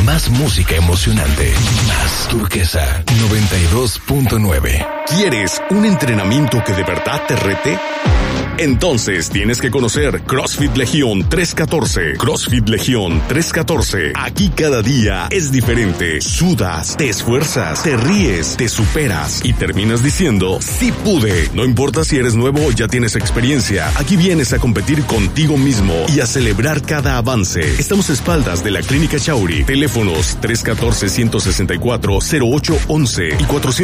Más música emocionante. Más Turquesa 92.9. ¿Quieres un entrenamiento que de verdad te rete? Entonces tienes que conocer CrossFit Legión 314. CrossFit Legión 314. Aquí cada día es diferente. Sudas, te esfuerzas, te ríes, te superas y terminas diciendo, sí pude. No importa si eres nuevo o ya tienes experiencia. Aquí vienes a competir contigo mismo y a celebrar cada avance. Estamos a espaldas de la Clínica Chauri. Teléfonos 314-164-0811 y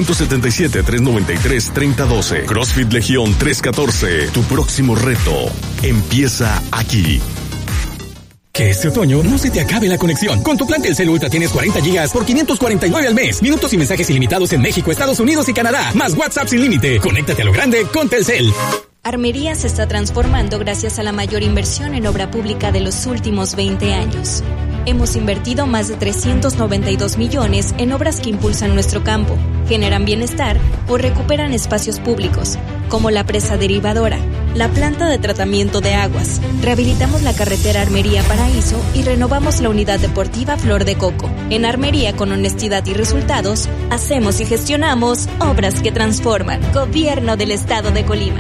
477-393-3012. CrossFit Legión 314. Tu próximo reto empieza aquí. Que este otoño no se te acabe la conexión. Con tu plan Telcel Ultra tienes 40 gigas por 549 al mes. Minutos y mensajes ilimitados en México, Estados Unidos y Canadá. Más WhatsApp sin límite. Conéctate a lo grande con Telcel. Armería se está transformando gracias a la mayor inversión en obra pública de los últimos 20 años. Hemos invertido más de 392 millones en obras que impulsan nuestro campo, generan bienestar o recuperan espacios públicos, como la presa derivadora, la planta de tratamiento de aguas. Rehabilitamos la carretera Armería Paraíso y renovamos la unidad deportiva Flor de Coco. En Armería, con honestidad y resultados, hacemos y gestionamos obras que transforman. Gobierno del Estado de Colima.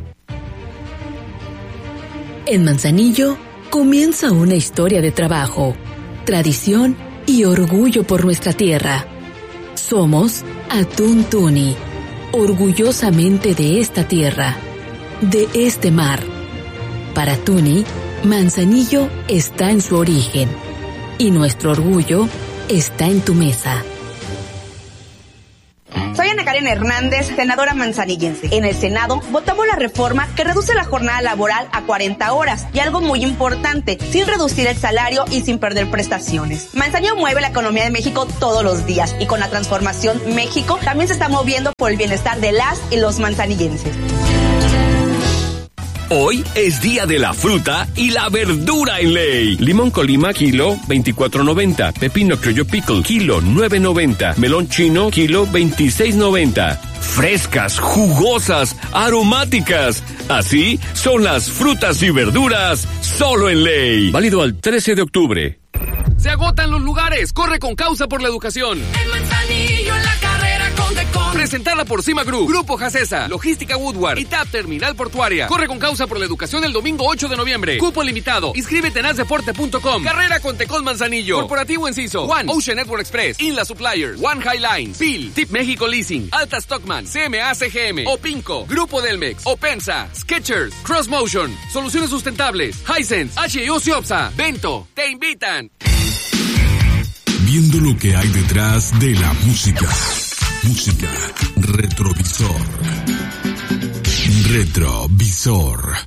En Manzanillo comienza una historia de trabajo, tradición y orgullo por nuestra tierra. Somos Atún Tuni, orgullosamente de esta tierra, de este mar. Para Tuni, Manzanillo está en su origen y nuestro orgullo está en tu mesa. Soy Ana Karen Hernández, senadora manzanillense. En el Senado votamos la reforma que reduce la jornada laboral a 40 horas y algo muy importante, sin reducir el salario y sin perder prestaciones. Manzanillo mueve la economía de México todos los días y con la transformación México también se está moviendo por el bienestar de las y los manzanillenses. Hoy es día de la fruta y la verdura en ley. Limón Colima, kilo, 24.90. Pepino criollo pickle, kilo, 9.90. Melón chino, kilo, 26.90. Frescas, jugosas, aromáticas. Así son las frutas y verduras solo en ley. Válido al 13 de octubre. Se agotan los lugares. Corre con causa por la educación. El Manzanillo en la carrera con Decon. Presentada por Cima Group, Grupo Jacesa, Logística Woodward y TAP Terminal Portuaria. Corre con causa por la educación el domingo 8 de noviembre. Cupo limitado. Inscríbete en asdeporte.com. Carrera con Tecon Manzanillo. Corporativo Enciso. One, Ocean Network Express, Inla Suppliers, One High Lines, PIL, Tip México Leasing, Alta Stockman, CMA CGM, Opinco, Grupo Delmex, Opensa, Skechers, Cross Motion, Soluciones Sustentables, Hisense, H&O Ciopsa, Bento, te invitan. Viendo lo que hay detrás de la música. Música. Retrovisor. Retrovisor.